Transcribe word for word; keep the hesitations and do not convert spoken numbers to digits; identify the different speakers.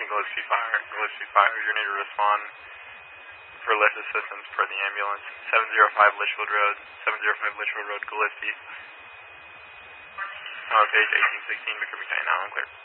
Speaker 1: Gillespie Fire. Gillespie Fire, your need to respond for lift assistance for the ambulance. seven oh five Litchfield Road, seven oh five Litchfield Road, Gillespie. Uh, page eighteen sixteen, McCurry County, now I'm clear.